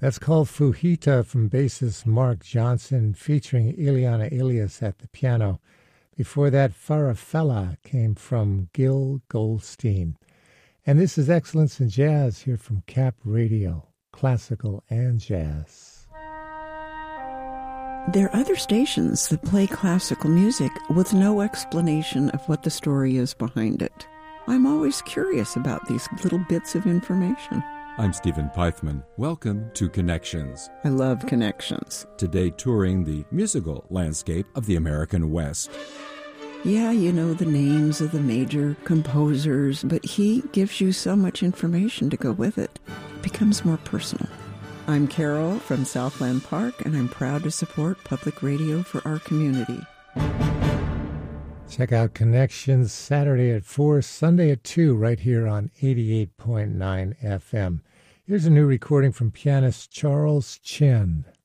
That's called Fujita from bassist Mark Johnson featuring Ileana Elias at the piano. Before that, Farafella came from Gil Goldstein. And this is Excellence in Jazz here from Cap Radio, classical and jazz. There are other stations that play classical music with no explanation of what the story is behind it. I'm always curious about these little bits of information. I'm Stephen Pythman. Welcome to Connections. I love Connections. Today touring the musical landscape of the American West. Yeah, you know the names of the major composers, but he gives you so much information to go with it. It becomes more personal. I'm Carol from Southland Park, and I'm proud to support public radio for our community. Check out Connections Saturday at 4, Sunday at 2, right here on 88.9 FM. Here's a new recording from pianist Charles Chen.